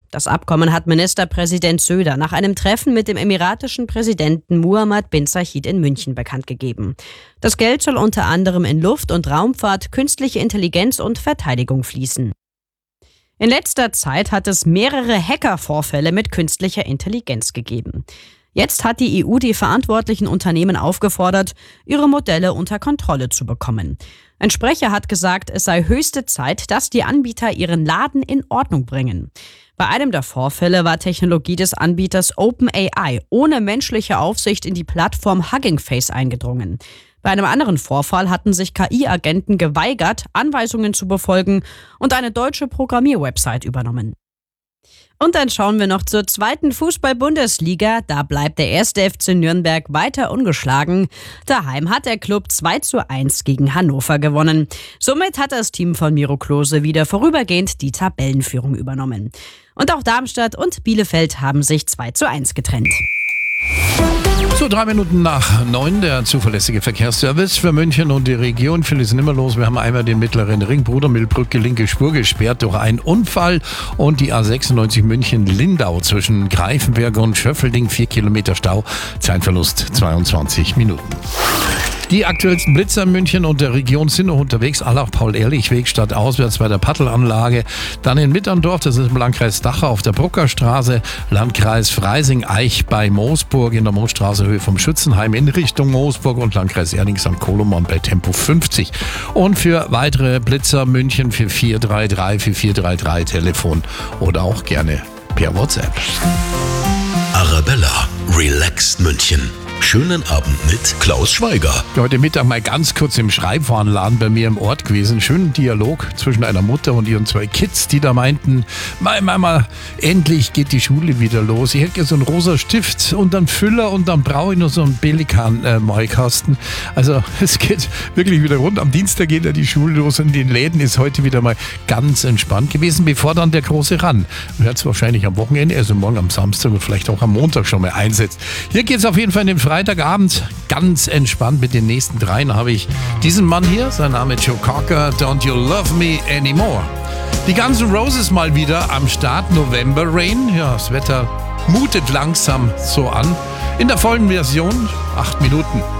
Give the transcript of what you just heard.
Das Abkommen hat Ministerpräsident Söder nach einem Treffen mit dem emiratischen Präsidenten Muhammad bin Zayed in München bekannt gegeben. Das Geld soll unter anderem in Luft- und Raumfahrt, künstliche Intelligenz und Verteidigung fließen. In letzter Zeit hat es mehrere Hackervorfälle mit künstlicher Intelligenz gegeben. Jetzt hat die EU die verantwortlichen Unternehmen aufgefordert, ihre Modelle unter Kontrolle zu bekommen. Ein Sprecher hat gesagt, es sei höchste Zeit, dass die Anbieter ihren Laden in Ordnung bringen. Bei einem der Vorfälle war Technologie des Anbieters OpenAI ohne menschliche Aufsicht in die Plattform Hugging Face eingedrungen. Bei einem anderen Vorfall hatten sich KI-Agenten geweigert, Anweisungen zu befolgen und eine deutsche Programmierwebsite übernommen. Und dann schauen wir noch zur 2. Fußball-Bundesliga. Da bleibt der 1. FC Nürnberg weiter ungeschlagen. Daheim hat der Club 2:1 gegen Hannover gewonnen. Somit hat das Team von Miro Klose wieder vorübergehend die Tabellenführung übernommen. Und auch Darmstadt und Bielefeld haben sich 2:1 getrennt. So, 3 Minuten nach 9, der zuverlässige Verkehrsservice für München und die Region. Viel ist nimmer los. Wir haben einmal den mittleren Ring, Brudermühlbrücke, linke Spur gesperrt durch einen Unfall und die A96 München-Lindau zwischen Greifenberg und Schöffelding, 4 Kilometer Stau, Zeitverlust 22 Minuten. Die aktuellsten Blitzer in München und der Region sind noch unterwegs. Allach-Paul-Ehrlich-Weg stadtauswärts bei der Pattelanlage. Dann in Mitterndorf, das ist im Landkreis Dachau auf der Bruckerstraße. Landkreis Freising-Eich bei Moosburg in der Moosstraße Höhe vom Schützenheim in Richtung Moosburg und Landkreis Erding-St. Koloman bei Tempo 50. Und für weitere Blitzer München für 4433 Telefon oder auch gerne per WhatsApp. Arabella, relaxed München. Schönen Abend mit Klaus Schweiger. Heute Mittag mal ganz kurz im Schreibwarenladen bei mir im Ort gewesen. Schönen Dialog zwischen einer Mutter und ihren 2 Kids, die da meinten, Mama, endlich geht die Schule wieder los. Ich hätte gerne so einen rosa Stift und einen Füller und dann brauche ich noch so einen Pelikan-Maikasten. Also es geht wirklich wieder rund. Am Dienstag geht ja die Schule los und in den Läden ist heute wieder mal ganz entspannt gewesen, bevor dann der große Ran. Wird es wahrscheinlich am Wochenende, also morgen am Samstag und vielleicht auch am Montag schon mal einsetzt. Hier geht es auf jeden Fall in den Freitagabend ganz entspannt. Mit den nächsten 3 habe ich diesen Mann hier, sein Name ist Joe Cocker, Don't You Love Me Anymore. Die Guns N' Roses mal wieder am Start, November Rain. Ja, das Wetter mutet langsam so an. In der vollen Version, 8 Minuten.